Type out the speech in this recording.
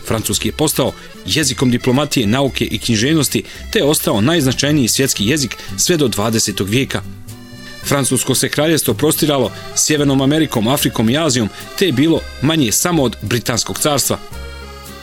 Francuski je postao jezikom diplomatije, nauke i književnosti, te je ostao najznačajniji svjetski jezik sve do 20. vijeka. Francusko se kraljevstvo prostiralo Sjevernom Amerikom, Afrikom i Azijom, te je bilo manje samo od Britanskog carstva.